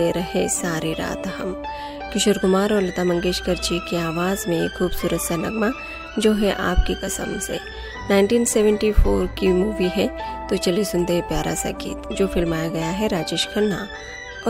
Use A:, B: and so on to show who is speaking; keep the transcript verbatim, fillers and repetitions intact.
A: दे रहे सारी रात हम। किशोर कुमार और लता मंगेशकर जी की आवाज़ में एक खूबसूरत सा नगमा जो है आपकी कसम से। उन्नीस सौ चौहत्तर की मूवी है, तो चलिए सुनते हैं प्यारा सा गीत जो फिल्माया गया है राजेश खन्ना